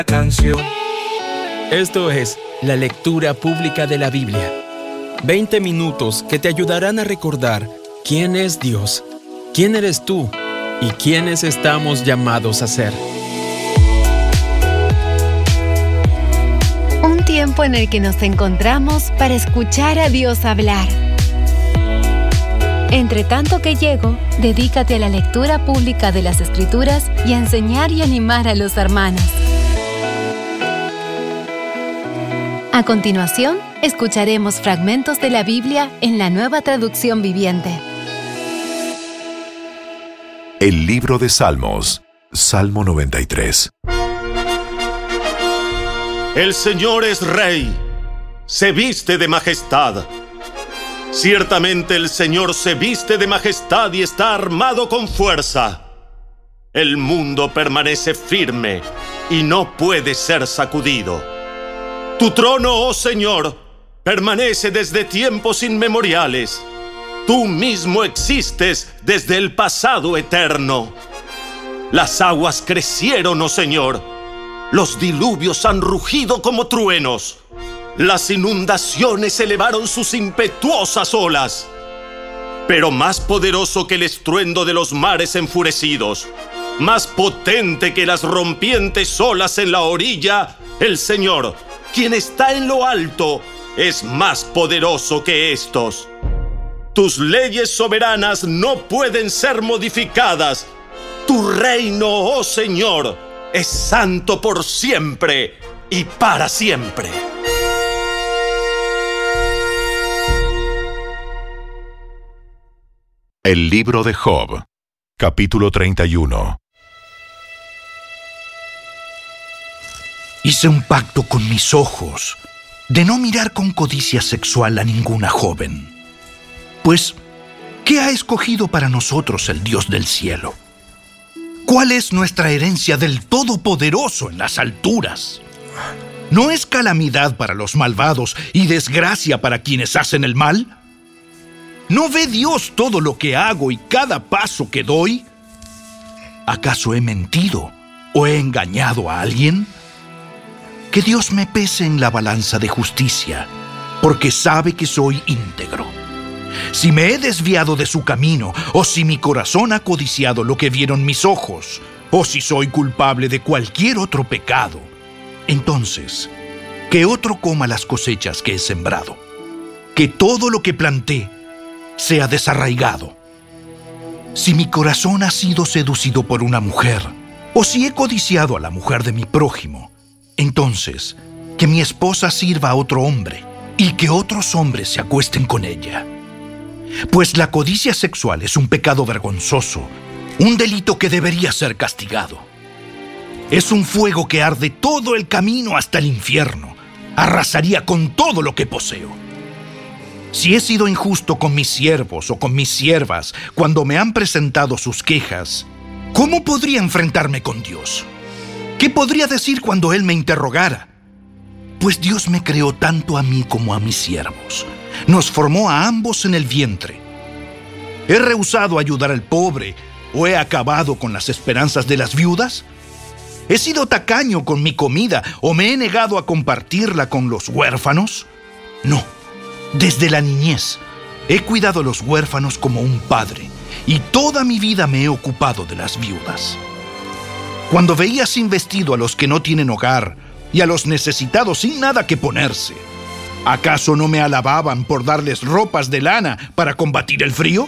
canción. Esto es la lectura pública de la Biblia. 20 minutos que te ayudarán a recordar quién es Dios, quién eres tú y quiénes estamos llamados a ser. Un tiempo en el que nos encontramos para escuchar a Dios hablar. Entre tanto que llego, dedícate a la lectura pública de las Escrituras y a enseñar y animar a los hermanos. A continuación, escucharemos fragmentos de la Biblia en la Nueva Traducción Viviente. El libro de Salmos, Salmo 93. El Señor es Rey, se viste de majestad. Ciertamente el Señor se viste de majestad y está armado con fuerza. El mundo permanece firme y no puede ser sacudido. Tu trono, oh Señor, permanece desde tiempos inmemoriales. Tú mismo existes desde el pasado eterno. Las aguas crecieron, oh Señor. Los diluvios han rugido como truenos. Las inundaciones elevaron sus impetuosas olas. Pero más poderoso que el estruendo de los mares enfurecidos, más potente que las rompientes olas en la orilla, el Señor, quien está en lo alto, es más poderoso que estos. Tus leyes soberanas no pueden ser modificadas. Tu reino, oh Señor, es santo por siempre y para siempre. El libro de Job, capítulo 31. Hice un pacto con mis ojos de no mirar con codicia sexual a ninguna joven. Pues, ¿qué ha escogido para nosotros el Dios del cielo? ¿Cuál es nuestra herencia del Todopoderoso en las alturas? ¿No es calamidad para los malvados y desgracia para quienes hacen el mal? ¿No ve Dios todo lo que hago y cada paso que doy? ¿Acaso he mentido o he engañado a alguien? Que Dios me pese en la balanza de justicia, porque sabe que soy íntegro. Si me he desviado de su camino, o si mi corazón ha codiciado lo que vieron mis ojos, o si soy culpable de cualquier otro pecado, entonces, que otro coma las cosechas que he sembrado. Que todo lo que planté sea desarraigado. Si mi corazón ha sido seducido por una mujer, o si he codiciado a la mujer de mi prójimo, entonces, que mi esposa sirva a otro hombre y que otros hombres se acuesten con ella. Pues la codicia sexual es un pecado vergonzoso, un delito que debería ser castigado. Es un fuego que arde todo el camino hasta el infierno. Arrasaría con todo lo que poseo. Si he sido injusto con mis siervos o con mis siervas cuando me han presentado sus quejas, ¿cómo podría enfrentarme con Dios? ¿Qué podría decir cuando Él me interrogara? Pues Dios me creó tanto a mí como a mis siervos. Nos formó a ambos en el vientre. ¿He rehusado ayudar al pobre o he acabado con las esperanzas de las viudas? ¿He sido tacaño con mi comida o me he negado a compartirla con los huérfanos? No, desde la niñez he cuidado a los huérfanos como un padre y toda mi vida me he ocupado de las viudas. Cuando veía sin vestido a los que no tienen hogar y a los necesitados sin nada que ponerse, ¿acaso no me alababan por darles ropas de lana para combatir el frío?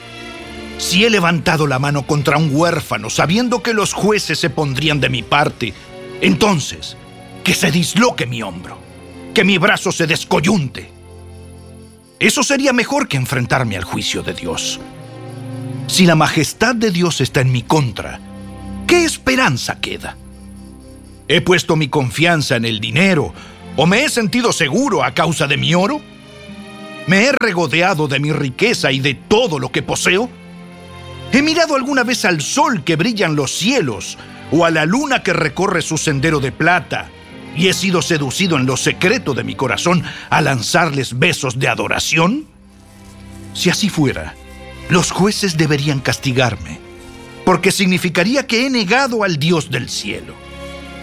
Si he levantado la mano contra un huérfano sabiendo que los jueces se pondrían de mi parte, entonces, que se disloque mi hombro, que mi brazo se descoyunte. Eso sería mejor que enfrentarme al juicio de Dios. Si la majestad de Dios está en mi contra, ¿qué esperanza queda? ¿He puesto mi confianza en el dinero o me he sentido seguro a causa de mi oro? ¿Me he regodeado de mi riqueza y de todo lo que poseo? ¿He mirado alguna vez al sol que brilla en los cielos o a la luna que recorre su sendero de plata y he sido seducido en lo secreto de mi corazón a lanzarles besos de adoración? Si así fuera, los jueces deberían castigarme, porque significaría que he negado al Dios del cielo.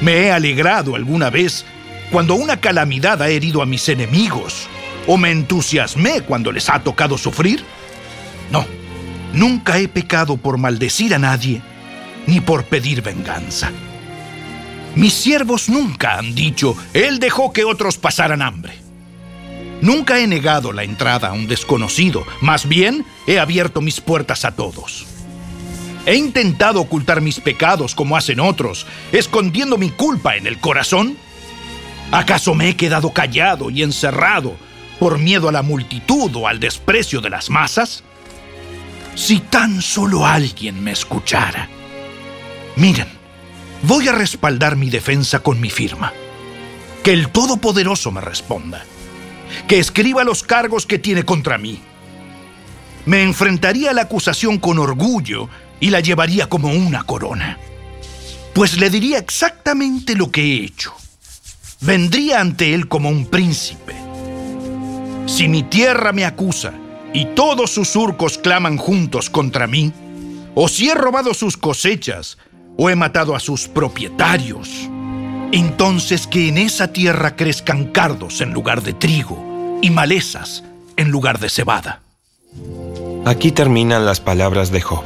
¿Me he alegrado alguna vez cuando una calamidad ha herido a mis enemigos? ¿O me entusiasmé cuando les ha tocado sufrir? No, nunca he pecado por maldecir a nadie, ni por pedir venganza. Mis siervos nunca han dicho, él dejó que otros pasaran hambre. Nunca he negado la entrada a un desconocido, más bien he abierto mis puertas a todos. ¿He intentado ocultar mis pecados como hacen otros, escondiendo mi culpa en el corazón? ¿Acaso me he quedado callado y encerrado por miedo a la multitud o al desprecio de las masas? Si tan solo alguien me escuchara. Miren, voy a respaldar mi defensa con mi firma. Que el Todopoderoso me responda. Que escriba los cargos que tiene contra mí. Me enfrentaría a la acusación con orgullo y la llevaría como una corona. Pues le diría exactamente lo que he hecho. Vendría ante él como un príncipe. Si mi tierra me acusa y todos sus surcos claman juntos contra mí, o si he robado sus cosechas o he matado a sus propietarios, entonces que en esa tierra crezcan cardos en lugar de trigo y malezas en lugar de cebada. Aquí terminan las palabras de Job.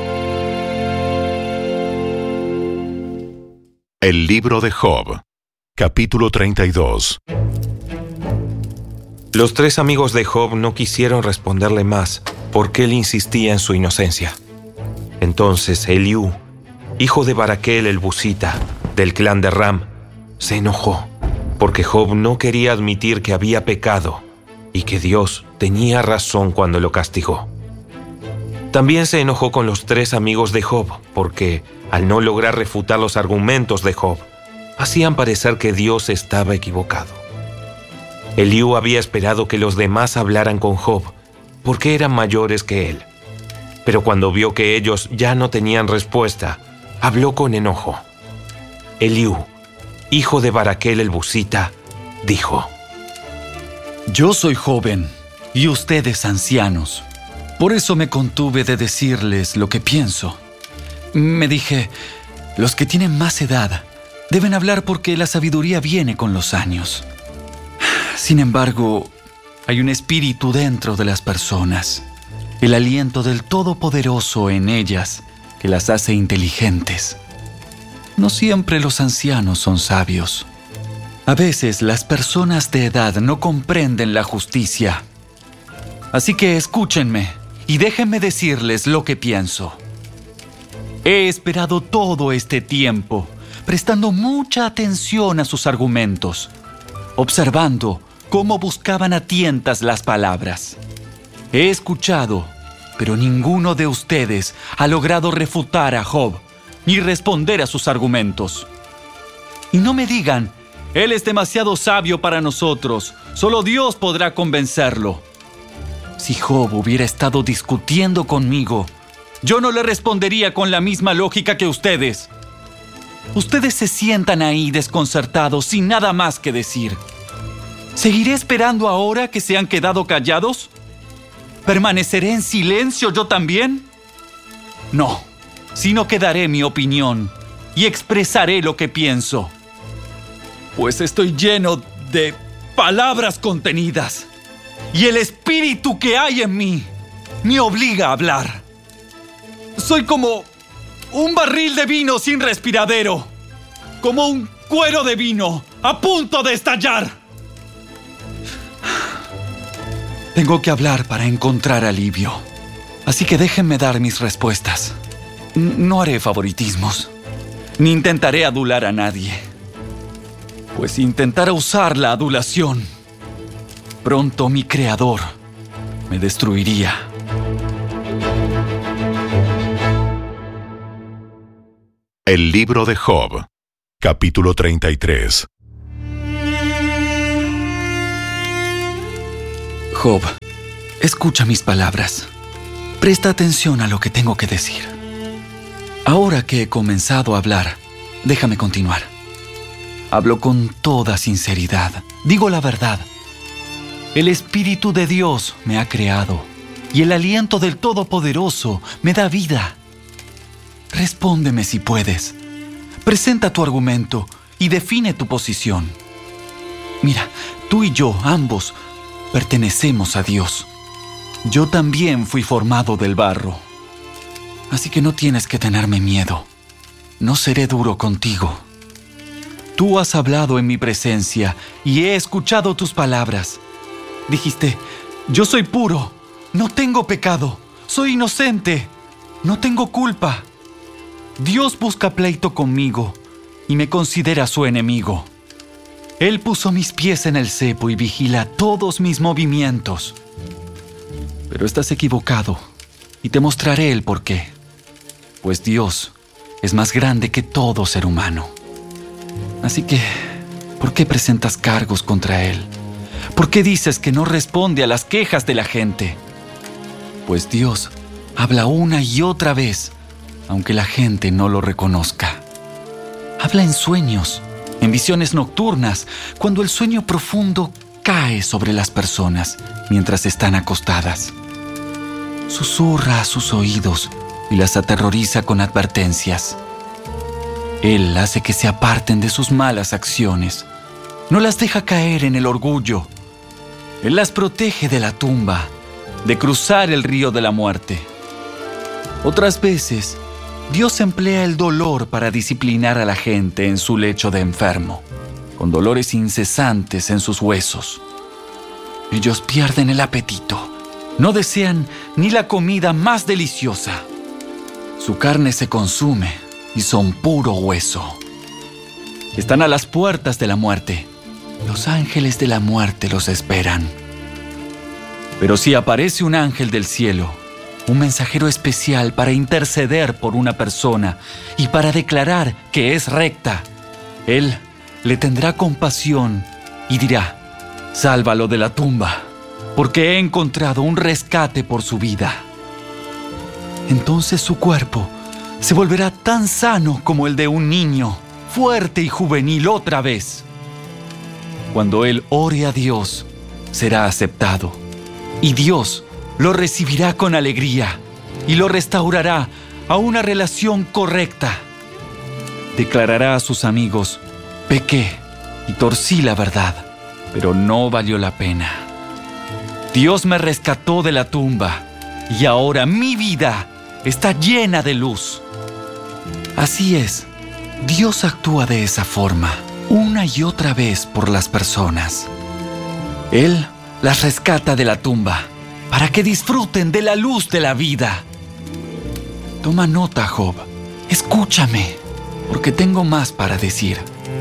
El libro de Job, capítulo 32. Los 3 amigos de Job no quisieron responderle más, porque él insistía en su inocencia. Entonces Eliú, hijo de Baraquel el Busita, del clan de Ram, se enojó, porque Job no quería admitir que había pecado y que Dios tenía razón cuando lo castigó. También se enojó con los 3 amigos de Job, porque, al no lograr refutar los argumentos de Job, hacían parecer que Dios estaba equivocado. Eliú había esperado que los demás hablaran con Job, porque eran mayores que él. Pero cuando vio que ellos ya no tenían respuesta, habló con enojo. Eliú, hijo de Baraquel el Busita, dijo: Yo soy joven y ustedes ancianos. Por eso me contuve de decirles lo que pienso. Me dije, los que tienen más edad deben hablar porque la sabiduría viene con los años. Sin embargo, hay un espíritu dentro de las personas, el aliento del Todopoderoso en ellas que las hace inteligentes. No siempre los ancianos son sabios. A veces las personas de edad no comprenden la justicia. Así que escúchenme y déjenme decirles lo que pienso. He esperado todo este tiempo, prestando mucha atención a sus argumentos, observando cómo buscaban a tientas las palabras. He escuchado, pero ninguno de ustedes ha logrado refutar a Job ni responder a sus argumentos. Y no me digan, él es demasiado sabio para nosotros, solo Dios podrá convencerlo. Si Job hubiera estado discutiendo conmigo, yo no le respondería con la misma lógica que ustedes. Ustedes se sientan ahí desconcertados sin nada más que decir. ¿Seguiré esperando ahora que se han quedado callados? ¿Permaneceré en silencio yo también? No, sino que daré mi opinión y expresaré lo que pienso. Pues estoy lleno de palabras contenidas y el espíritu que hay en mí me obliga a hablar. Soy como un barril de vino sin respiradero, como un cuero de vino a punto de estallar. Tengo que hablar para encontrar alivio, así que déjenme dar mis respuestas. No haré favoritismos, ni intentaré adular a nadie, pues si intentara usar la adulación, pronto mi Creador me destruiría. El libro de Job, capítulo 33. Job, escucha mis palabras. Presta atención a lo que tengo que decir. Ahora que he comenzado a hablar, déjame continuar. Hablo con toda sinceridad. Digo la verdad. El Espíritu de Dios me ha creado y el aliento del Todopoderoso me da vida. Respóndeme si puedes. Presenta tu argumento y define tu posición. Mira, tú y yo, ambos, pertenecemos a Dios. Yo también fui formado del barro. Así que no tienes que tenerme miedo. No seré duro contigo. Tú has hablado en mi presencia y he escuchado tus palabras. Dijiste, yo soy puro, no tengo pecado, soy inocente, no tengo culpa. Dios busca pleito conmigo y me considera su enemigo. Él puso mis pies en el cepo y vigila todos mis movimientos. Pero estás equivocado y te mostraré el porqué. Pues Dios es más grande que todo ser humano. Así que, ¿por qué presentas cargos contra Él? ¿Por qué dices que no responde a las quejas de la gente? Pues Dios habla una y otra vez, aunque la gente no lo reconozca. Habla en sueños, en visiones nocturnas, cuando el sueño profundo cae sobre las personas mientras están acostadas. Susurra a sus oídos y las aterroriza con advertencias. Él hace que se aparten de sus malas acciones. No las deja caer en el orgullo. Él las protege de la tumba, de cruzar el río de la muerte. Otras veces, Dios emplea el dolor para disciplinar a la gente en su lecho de enfermo, con dolores incesantes en sus huesos. Ellos pierden el apetito. No desean ni la comida más deliciosa. Su carne se consume y son puro hueso. Están a las puertas de la muerte. Los ángeles de la muerte los esperan. Pero si aparece un ángel del cielo, un mensajero especial para interceder por una persona y para declarar que es recta, él le tendrá compasión y dirá, sálvalo de la tumba, porque he encontrado un rescate por su vida. Entonces su cuerpo se volverá tan sano como el de un niño, fuerte y juvenil otra vez. Cuando él ore a Dios, será aceptado, y Dios lo recibirá con alegría y lo restaurará a una relación correcta. Declarará a sus amigos, pequé y torcí la verdad, pero no valió la pena. Dios me rescató de la tumba y ahora mi vida está llena de luz. Así es, Dios actúa de esa forma, una y otra vez por las personas. Él las rescata de la tumba para que disfruten de la luz de la vida. Toma nota, Job. Escúchame, porque tengo más para decir.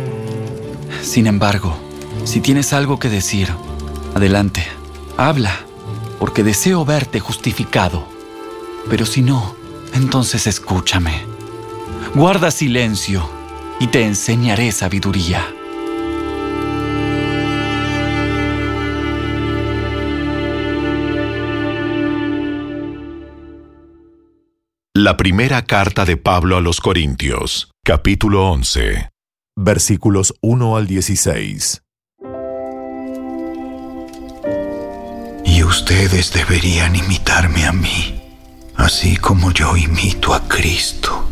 Sin embargo, si tienes algo que decir, adelante, habla, porque deseo verte justificado. Pero si no, entonces escúchame. Guarda silencio y te enseñaré sabiduría. La primera carta de Pablo a los Corintios, capítulo 11, versículos 1 al 16. Y ustedes deberían imitarme a mí, así como yo imito a Cristo.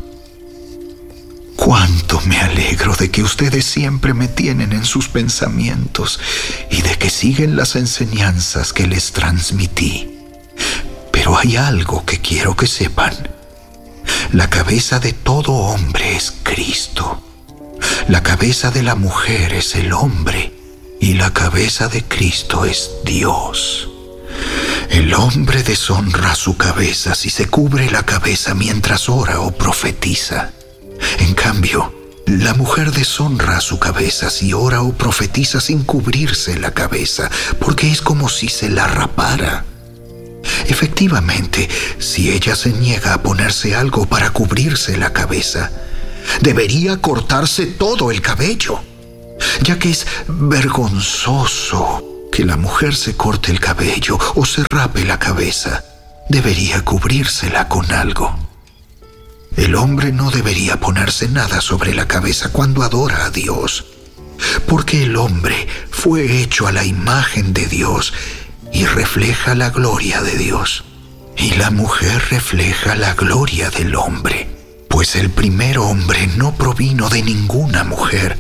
Cuánto me alegro de que ustedes siempre me tienen en sus pensamientos y de que siguen las enseñanzas que les transmití. Pero hay algo que quiero que sepan. La cabeza de todo hombre es Cristo. La cabeza de la mujer es el hombre y la cabeza de Cristo es Dios. El hombre deshonra su cabeza si se cubre la cabeza mientras ora o profetiza. En cambio, la mujer deshonra su cabeza si ora o profetiza sin cubrirse la cabeza, porque es como si se la rapara. Efectivamente, si ella se niega a ponerse algo para cubrirse la cabeza, debería cortarse todo el cabello, ya que es vergonzoso que la mujer se corte el cabello o se rape la cabeza. Debería cubrírsela con algo. El hombre no debería ponerse nada sobre la cabeza cuando adora a Dios, porque el hombre fue hecho a la imagen de Dios y refleja la gloria de Dios. Y la mujer refleja la gloria del hombre, pues el primer hombre no provino de ninguna mujer,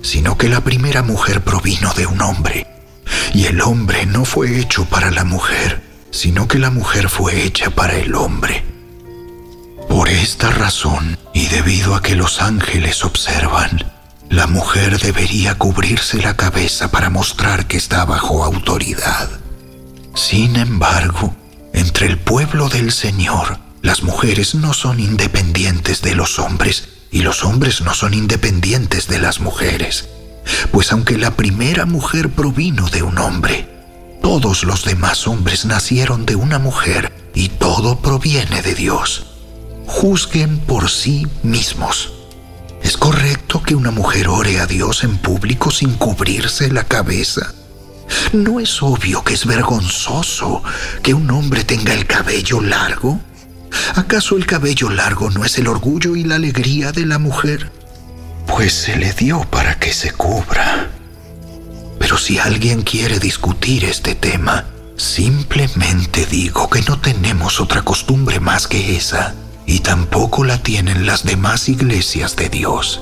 sino que la primera mujer provino de un hombre. Y el hombre no fue hecho para la mujer, sino que la mujer fue hecha para el hombre. Por esta razón, y debido a que los ángeles observan, la mujer debería cubrirse la cabeza para mostrar que está bajo autoridad. Sin embargo, entre el pueblo del Señor, las mujeres no son independientes de los hombres, y los hombres no son independientes de las mujeres. Pues aunque la primera mujer provino de un hombre, todos los demás hombres nacieron de una mujer, y todo proviene de Dios. Juzguen por sí mismos. ¿Es correcto que una mujer ore a Dios en público sin cubrirse la cabeza? ¿No es obvio que es vergonzoso que un hombre tenga el cabello largo? ¿Acaso el cabello largo no es el orgullo y la alegría de la mujer? Pues se le dio para que se cubra. Pero si alguien quiere discutir este tema, simplemente digo que no tenemos otra costumbre más que esa, y tampoco la tienen las demás iglesias de Dios.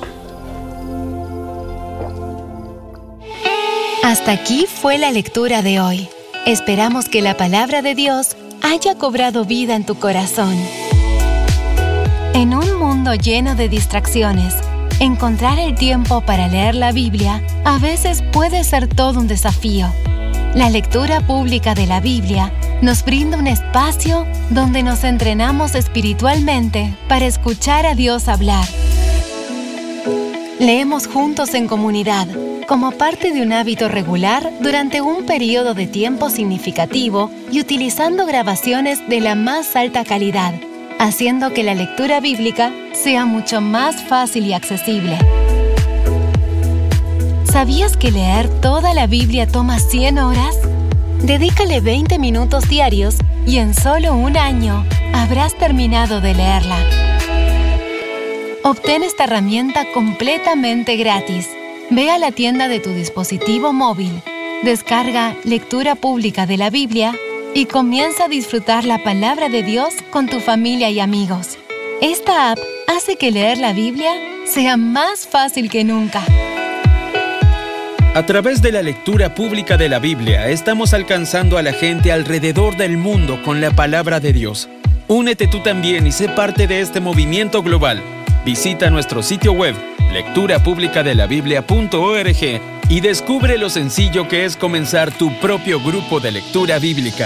Hasta aquí fue la lectura de hoy. Esperamos que la palabra de Dios haya cobrado vida en tu corazón. En un mundo lleno de distracciones, encontrar el tiempo para leer la Biblia a veces puede ser todo un desafío. La lectura pública de la Biblia nos brinda un espacio donde nos entrenamos espiritualmente para escuchar a Dios hablar. Leemos juntos en comunidad, como parte de un hábito regular durante un periodo de tiempo significativo y utilizando grabaciones de la más alta calidad, haciendo que la lectura bíblica sea mucho más fácil y accesible. ¿Sabías que leer toda la Biblia toma 100 horas? Dedícale 20 minutos diarios y en solo un año habrás terminado de leerla. Obtén esta herramienta completamente gratis. Ve a la tienda de tu dispositivo móvil, descarga Lectura Pública de la Biblia y comienza a disfrutar la palabra de Dios con tu familia y amigos. Esta app hace que leer la Biblia sea más fácil que nunca. A través de la lectura pública de la Biblia, estamos alcanzando a la gente alrededor del mundo con la palabra de Dios. Únete tú también y sé parte de este movimiento global. Visita nuestro sitio web, lecturapublicadelabiblia.org, y descubre lo sencillo que es comenzar tu propio grupo de lectura bíblica.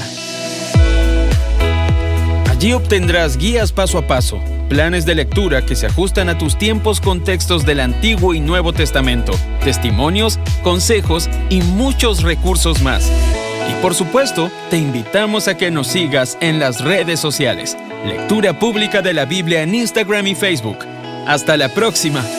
Allí obtendrás guías paso a paso, planes de lectura que se ajustan a tus tiempos con textos del Antiguo y Nuevo Testamento, testimonios, consejos y muchos recursos más. Y por supuesto, te invitamos a que nos sigas en las redes sociales. Lectura Pública de la Biblia en Instagram y Facebook. ¡Hasta la próxima!